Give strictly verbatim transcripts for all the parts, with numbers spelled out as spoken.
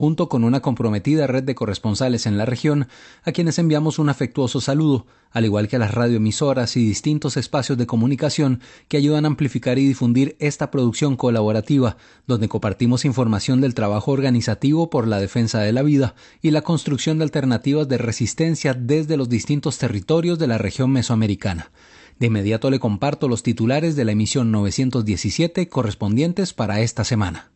junto con una comprometida red de corresponsales en la región, a quienes enviamos un afectuoso saludo, al igual que a las radioemisoras y distintos espacios de comunicación que ayudan a amplificar y difundir esta producción colaborativa, donde compartimos información del trabajo organizativo por la defensa de la vida y la construcción de alternativas de resistencia desde los distintos territorios de la región mesoamericana. De inmediato le comparto los titulares de la emisión novecientos diecisiete correspondientes para esta semana.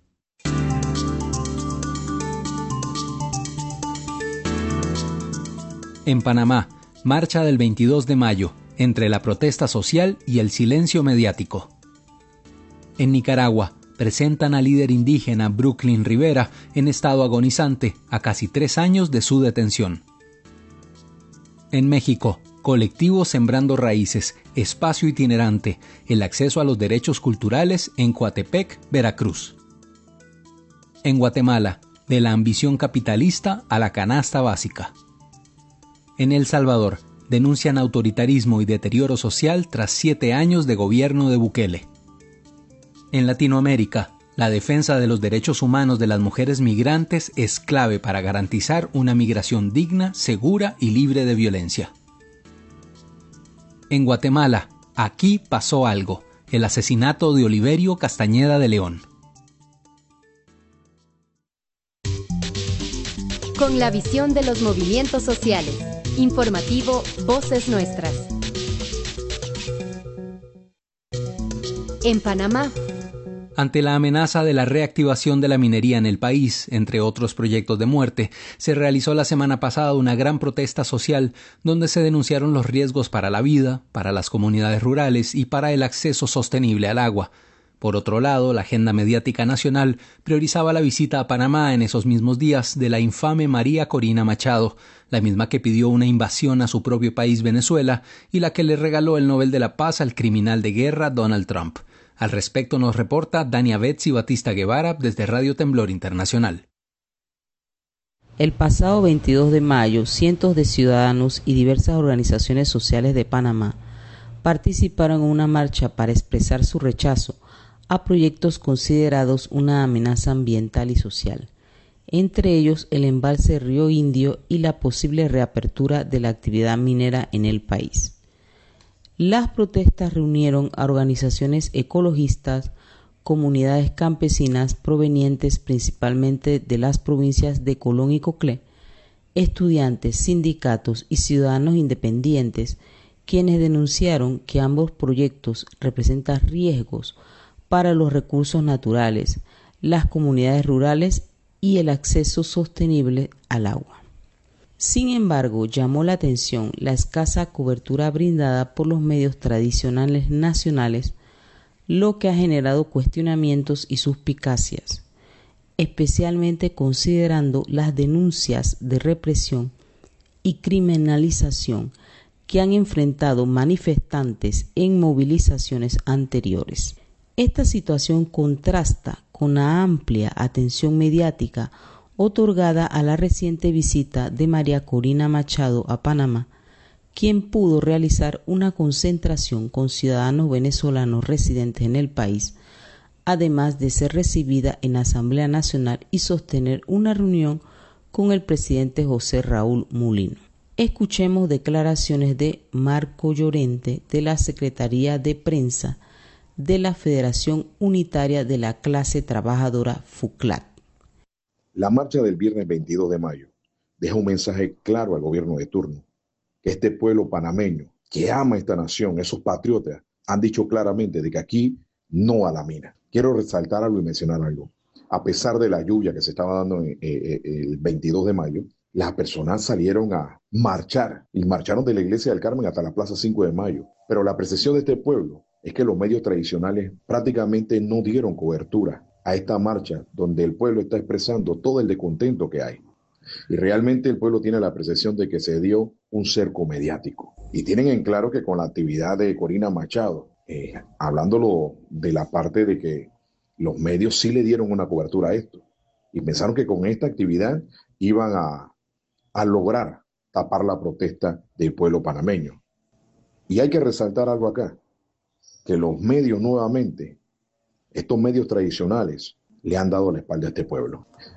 En Panamá, marcha del veintidós de mayo, entre la protesta social y el silencio mediático. En Nicaragua, presentan al líder indígena Brooklyn Rivera en estado agonizante a casi tres años de su detención. En México, colectivo Sembrando Raíces, espacio itinerante, el acceso a los derechos culturales en Coatepec, Veracruz. En Guatemala, de la ambición capitalista a la canasta básica. En El Salvador, denuncian autoritarismo y deterioro social tras siete años de gobierno de Bukele. En Latinoamérica, la defensa de los derechos humanos de las mujeres migrantes es clave para garantizar una migración digna, segura y libre de violencia. En Guatemala, aquí pasó algo, el asesinato de Oliverio Castañeda de León. Con la visión de los movimientos sociales. Informativo Voces Nuestras. En Panamá. Ante la amenaza de la reactivación de la minería en el país, entre otros proyectos de muerte, se realizó la semana pasada una gran protesta social donde se denunciaron los riesgos para la vida, para las comunidades rurales y para el acceso sostenible al agua. Por otro lado, la agenda mediática nacional priorizaba la visita a Panamá en esos mismos días de la infame María Corina Machado, la misma que pidió una invasión a su propio país Venezuela y la que le regaló el Nobel de la Paz al criminal de guerra Donald Trump. Al respecto nos reporta Dania Betsy Batista Guevara desde Radio Temblor Internacional. El pasado veintidós de mayo, cientos de ciudadanos y diversas organizaciones sociales de Panamá participaron en una marcha para expresar su rechazo a proyectos considerados una amenaza ambiental y social, entre ellos el embalse Río Indio y la posible reapertura de la actividad minera en el país. Las protestas reunieron a organizaciones ecologistas, comunidades campesinas provenientes principalmente de las provincias de Colón y Coclé, estudiantes, sindicatos y ciudadanos independientes, quienes denunciaron que ambos proyectos representan riesgos para los recursos naturales, las comunidades rurales y el acceso sostenible al agua. Sin embargo, llamó la atención la escasa cobertura brindada por los medios tradicionales nacionales, lo que ha generado cuestionamientos y suspicacias, especialmente considerando las denuncias de represión y criminalización que han enfrentado manifestantes en movilizaciones anteriores. Esta situación contrasta con la amplia atención mediática otorgada a la reciente visita de María Corina Machado a Panamá, quien pudo realizar una concentración con ciudadanos venezolanos residentes en el país, además de ser recibida en la Asamblea Nacional y sostener una reunión con el presidente José Raúl Mulino. Escuchemos declaraciones de Marco Llorente de la Secretaría de Prensa de la Federación Unitaria de la Clase Trabajadora FUCLAT. La marcha del viernes veintidós de mayo deja un mensaje claro al gobierno de turno, que este pueblo panameño que ama esta nación, esos patriotas, han dicho claramente de que aquí no a la mina. Quiero resaltar algo y mencionar algo. A pesar de la lluvia que se estaba dando en, eh, eh, el veintidós de mayo, las personas salieron a marchar y marcharon de la iglesia del Carmen hasta la plaza cinco de mayo. Pero la percepción de este pueblo es que los medios tradicionales prácticamente no dieron cobertura a esta marcha donde el pueblo está expresando todo el descontento que hay. Y realmente el pueblo tiene la percepción de que se dio un cerco mediático. Y tienen en claro que con la actividad de Corina Machado, eh, hablándolo de la parte de que los medios sí le dieron una cobertura a esto. Y pensaron que con esta actividad iban a, a lograr tapar la protesta del pueblo panameño. Y hay que resaltar algo acá, que los medios nuevamente, estos medios tradicionales, le han dado la espalda a este pueblo.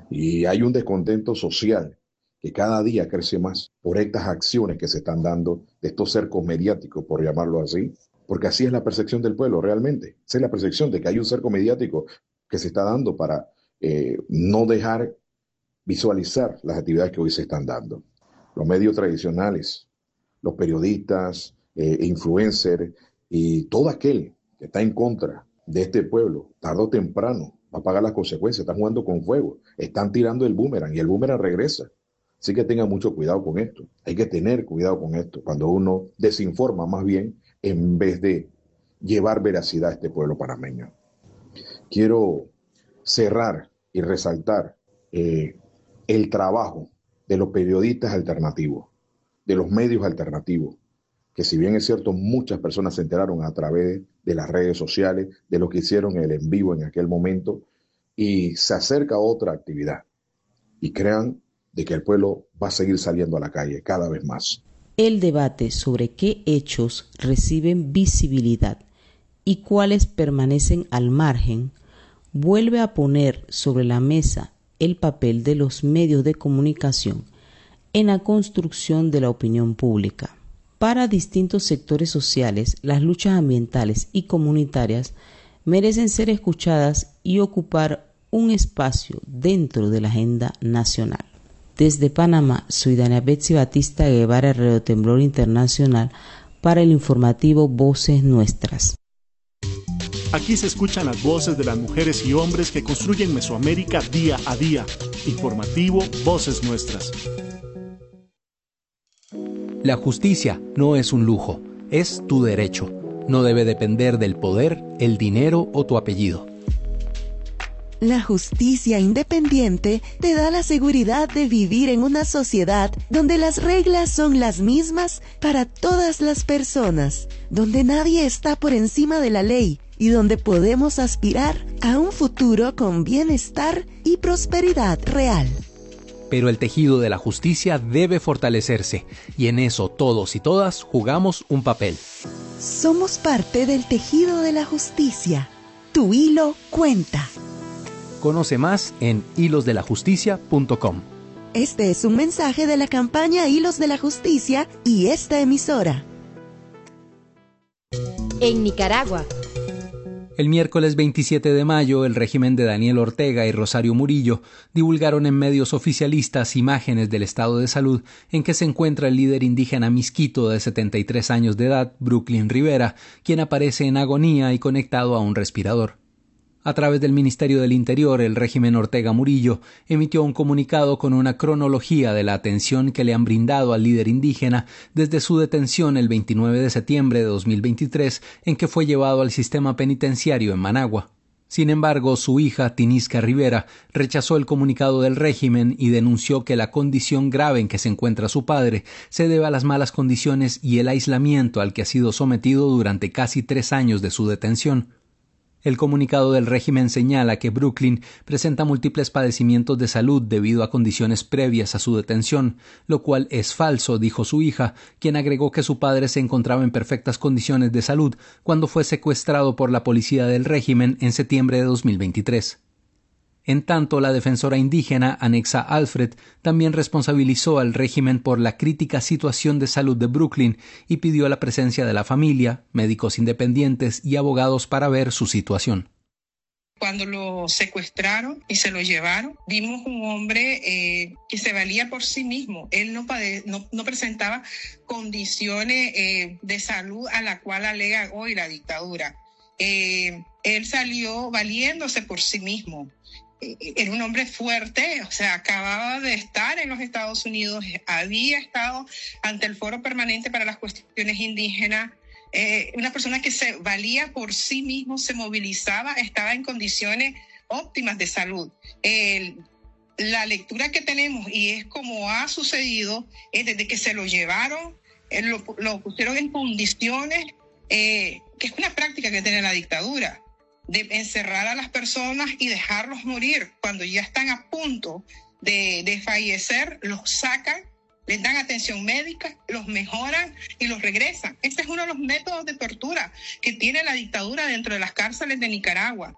Y hay un descontento social que cada día crece más por estas acciones que se están dando de estos cercos mediáticos, por llamarlo así, porque así es la percepción del pueblo realmente. Esa es la percepción de que hay un cerco mediático que se está dando para eh, no dejar visualizar las actividades que hoy se están dando. Los medios tradicionales, los periodistas, eh, influencers y todo aquel que está en contra de este pueblo, tarde o temprano, va a pagar las consecuencias. Están jugando con fuego, están tirando el boomerang y el boomerang regresa. Así que tengan mucho cuidado con esto. Hay que tener cuidado con esto cuando uno desinforma más bien en vez de llevar veracidad a este pueblo panameño. Quiero cerrar y resaltar eh, el trabajo de los periodistas alternativos, de los medios alternativos, que si bien es cierto, muchas personas se enteraron a través de las redes sociales de lo que hicieron el en vivo en aquel momento y se acerca a otra actividad. Y crean de que el pueblo va a seguir saliendo a la calle cada vez más. El debate sobre qué hechos reciben visibilidad y cuáles permanecen al margen vuelve a poner sobre la mesa el papel de los medios de comunicación en la construcción de la opinión pública. Para distintos sectores sociales, las luchas ambientales y comunitarias merecen ser escuchadas y ocupar un espacio dentro de la agenda nacional. Desde Panamá, soy Dania Betsy Batista Guevara, Radio Temblor Internacional, para el informativo Voces Nuestras. Aquí se escuchan las voces de las mujeres y hombres que construyen Mesoamérica día a día. Informativo Voces Nuestras. La justicia no es un lujo, es tu derecho. No debe depender del poder, el dinero o tu apellido. La justicia independiente te da la seguridad de vivir en una sociedad donde las reglas son las mismas para todas las personas, donde nadie está por encima de la ley y donde podemos aspirar a un futuro con bienestar y prosperidad real. Pero el tejido de la justicia debe fortalecerse, y en eso todos y todas jugamos un papel. Somos parte del tejido de la justicia. Tu hilo cuenta. Conoce más en hilos de la justicia punto com. Este es un mensaje de la campaña Hilos de la Justicia y esta emisora. En Nicaragua. El miércoles veintisiete de mayo, el régimen de Daniel Ortega y Rosario Murillo divulgaron en medios oficialistas imágenes del estado de salud en que se encuentra el líder indígena Miskito de setenta y tres años de edad, Brooklyn Rivera, quien aparece en agonía y conectado a un respirador. A través del Ministerio del Interior, el régimen Ortega Murillo emitió un comunicado con una cronología de la atención que le han brindado al líder indígena desde su detención el veintinueve de septiembre de dos mil veintitrés, en que fue llevado al sistema penitenciario en Managua. Sin embargo, su hija, Tinisca Rivera, rechazó el comunicado del régimen y denunció que la condición grave en que se encuentra su padre se debe a las malas condiciones y el aislamiento al que ha sido sometido durante casi tres años de su detención. El comunicado del régimen señala que Brooklyn presenta múltiples padecimientos de salud debido a condiciones previas a su detención, lo cual es falso, dijo su hija, quien agregó que su padre se encontraba en perfectas condiciones de salud cuando fue secuestrado por la policía del régimen en septiembre de dos mil veintitrés. En tanto, la defensora indígena Anexa Alfred también responsabilizó al régimen por la crítica situación de salud de Brooklyn y pidió la presencia de la familia, médicos independientes y abogados para ver su situación. Cuando lo secuestraron y se lo llevaron, vimos un hombre eh, que se valía por sí mismo. Él no, pade- no, no presentaba condiciones eh, de salud a la cual alega hoy la dictadura. Eh, él salió valiéndose por sí mismo. Era un hombre fuerte, o sea, acababa de estar en los Estados Unidos, había estado ante el Foro Permanente para las Cuestiones Indígenas, eh, una persona que se valía por sí mismo, se movilizaba, estaba en condiciones óptimas de salud. Eh, la lectura que tenemos, y es como ha sucedido, es desde que se lo llevaron, eh, lo, lo pusieron en condiciones, eh, que es una práctica que tiene la dictadura, de encerrar a las personas y dejarlos morir. Cuando ya están a punto de, de fallecer, los sacan, les dan atención médica, los mejoran y los regresan. Este es uno de los métodos de tortura que tiene la dictadura dentro de las cárceles de Nicaragua.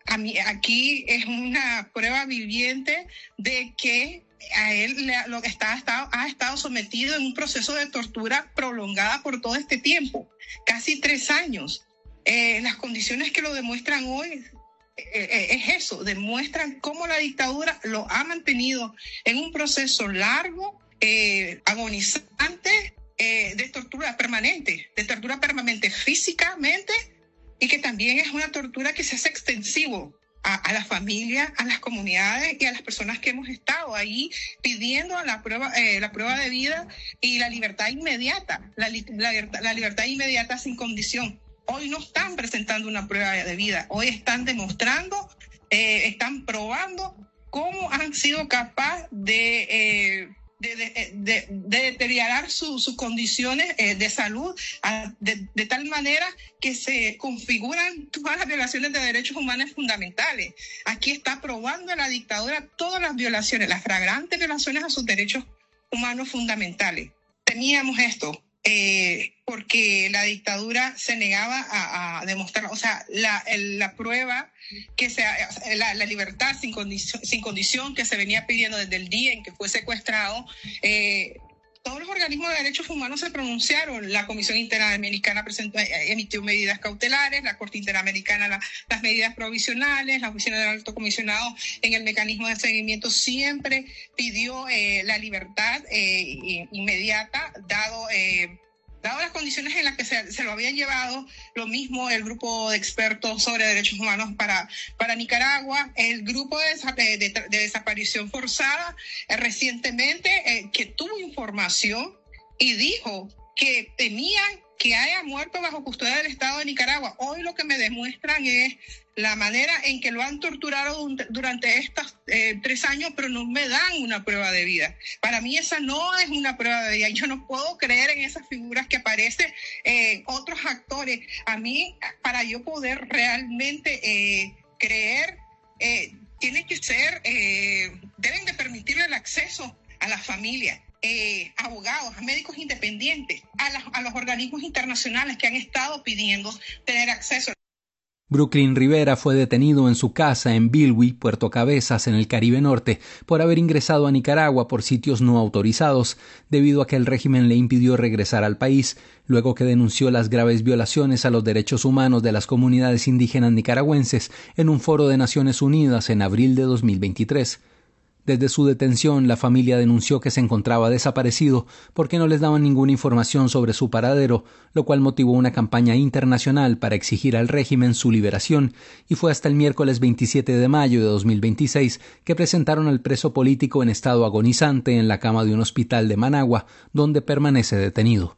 a mí, aquí es una prueba viviente de que a él le, lo que está, está, ha estado sometido en un proceso de tortura prolongada por todo este tiempo, casi tres años. Eh, las condiciones que lo demuestran hoy eh, es eso, demuestran cómo la dictadura lo ha mantenido en un proceso largo, eh, agonizante, eh, de tortura permanente, de tortura permanente físicamente, y que también es una tortura que se hace extensivo a, a la familia, a las comunidades y a las personas que hemos estado ahí pidiendo la prueba, eh, la prueba de vida y la libertad inmediata, la, la, la libertad inmediata sin condición. Hoy no están presentando una prueba de vida, hoy están demostrando, eh, están probando cómo han sido capaces de... Eh, De, de, de, de deteriorar sus su condiciones eh, de salud a, de, de tal manera que se configuran todas las violaciones de derechos humanos fundamentales. Aquí está probando la dictadura todas las violaciones, las flagrantes violaciones a sus derechos humanos fundamentales. Temíamos esto eh, porque la dictadura se negaba a, a demostrar, o sea, la, el, la prueba que sea la, la libertad sin condición, sin condición que se venía pidiendo desde el día en que fue secuestrado. Eh, todos los organismos de derechos humanos se pronunciaron. La Comisión Interamericana presentó, emitió medidas cautelares, la Corte Interamericana la, las medidas provisionales, la Oficina del Alto Comisionado en el mecanismo de seguimiento siempre pidió eh, la libertad eh, inmediata, dado... Eh, Dado las condiciones en las que se, se lo habían llevado, lo mismo el grupo de expertos sobre derechos humanos para, para Nicaragua, el grupo de, de, de desaparición forzada, eh, recientemente eh, que tuvo información y dijo que temían que haya muerto bajo custodia del Estado de Nicaragua. Hoy lo que me demuestran es la manera en que lo han torturado durante estos eh, tres años, pero no me dan una prueba de vida. Para mí esa no es una prueba de vida. Yo no puedo creer en esas figuras que aparecen eh, otros actores. A mí, para yo poder realmente eh, creer, eh, tiene que ser, eh, deben de permitirle el acceso a la familia. Eh, abogados, a médicos independientes, a, la, a los organismos internacionales que han estado pidiendo tener acceso. Brooklyn Rivera fue detenido en su casa en Bilwi, Puerto Cabezas, en el Caribe Norte, por haber ingresado a Nicaragua por sitios no autorizados, debido a que el régimen le impidió regresar al país, luego que denunció las graves violaciones a los derechos humanos de las comunidades indígenas nicaragüenses en un foro de Naciones Unidas en abril de dos mil veintitrés. Desde su detención, la familia denunció que se encontraba desaparecido porque no les daban ninguna información sobre su paradero, lo cual motivó una campaña internacional para exigir al régimen su liberación, y fue hasta el miércoles veintisiete de mayo de dos mil veintiséis que presentaron al preso político en estado agonizante en la cama de un hospital de Managua, donde permanece detenido.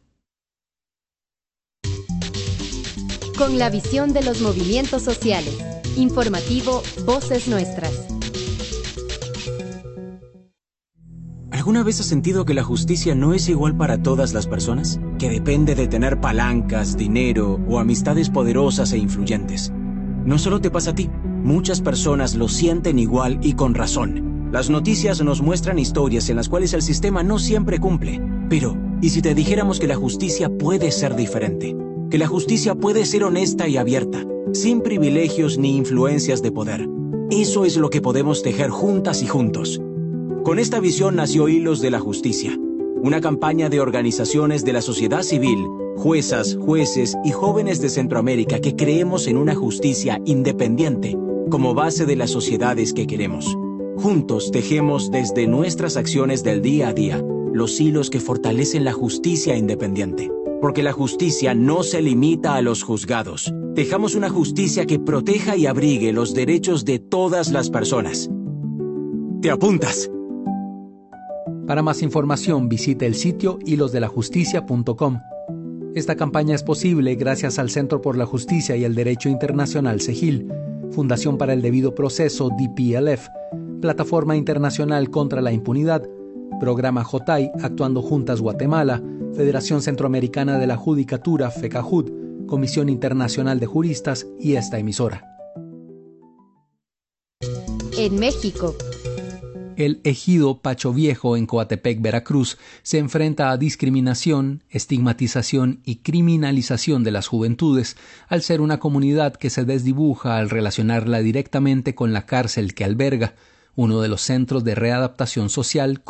Con la visión de los movimientos sociales. Informativo Voces Nuestras. ¿Alguna vez has sentido que la justicia no es igual para todas las personas? Que depende de tener palancas, dinero o amistades poderosas e influyentes. No solo te pasa a ti, muchas personas lo sienten igual y con razón. Las noticias nos muestran historias en las cuales el sistema no siempre cumple. Pero, ¿y si te dijéramos que la justicia puede ser diferente? Que la justicia puede ser honesta y abierta, sin privilegios ni influencias de poder. Eso es lo que podemos tejer juntas y juntos. Con esta visión nació Hilos de la Justicia, una campaña de organizaciones de la sociedad civil, juezas, jueces y jóvenes de Centroamérica que creemos en una justicia independiente como base de las sociedades que queremos. Juntos tejemos desde nuestras acciones del día a día los hilos que fortalecen la justicia independiente. Porque la justicia no se limita a los juzgados. Tejamos una justicia que proteja y abrigue los derechos de todas las personas. ¿Te apuntas? Para más información visite el sitio hilos de la justicia punto com. Esta campaña es posible gracias al Centro por la Justicia y el Derecho Internacional CEGIL, Fundación para el Debido Proceso D P L F, Plataforma Internacional contra la Impunidad, Programa J I Actuando Juntas Guatemala, Federación Centroamericana de la Judicatura FECAJUD, Comisión Internacional de Juristas y esta emisora. En México. El ejido Pacho Viejo en Coatepec, Veracruz, se enfrenta a discriminación, estigmatización y criminalización de las juventudes, al ser una comunidad que se desdibuja al relacionarla directamente con la cárcel que alberga, uno de los centros de readaptación social